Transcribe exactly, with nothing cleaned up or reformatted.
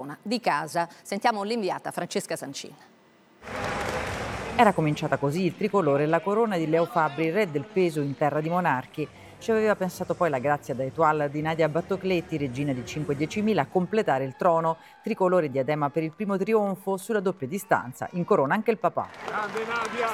padrona di casa. Sentiamo l'inviata Francesca Sancin. Era cominciata così il tricolore e la corona di Leo Fabbri, re del peso in terra di monarchi. Ci aveva pensato poi la grazia da Étoile di Nadia Battocletti, regina di cinque diecimila, a completare il trono. Tricolore diadema per il primo trionfo sulla doppia distanza, in corona anche il papà.